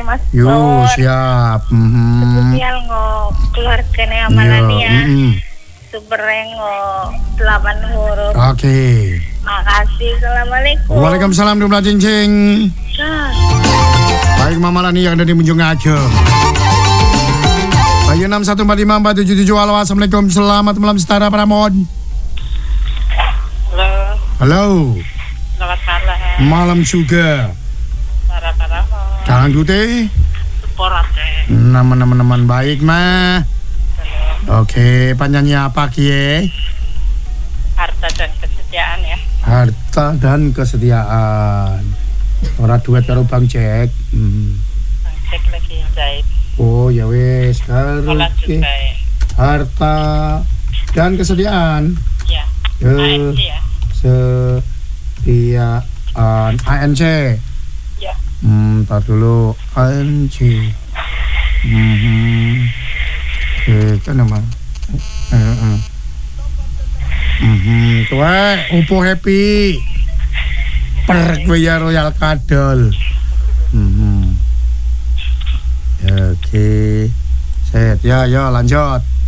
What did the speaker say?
Mas. Yo, siap. Spesial keluargane Amalani ya. Super Rengo 8 huruf. Oke. Makasih. Assalamualaikum. Waalaikumsalam Dumla Cincing. Baik Mama Lani yang ada di Munjung Ageng. Bayu 6145477. Halo, assalamualaikum. Selamat malam Setara Pramon. Halo. Halo. Selamat malam. Malam juga. Para Pramon. Jangan dute. Suporate. Teman-teman baik mah. Oke, penyanyi apa kie? Harta dan kesetiaan ya. Harta dan kesetiaan. Ora duet karo Bang Jack. Bang Jack lagi jahit. Oh ya wes, karo harta dan kesetiaan. Ya. ANC ya. Setiaan ANC. Ya. Ntar dulu ANC. Itu nama. Tuh, Upo Happy. Perkuya Royal Kadol. Oke. Set ya, lanjut.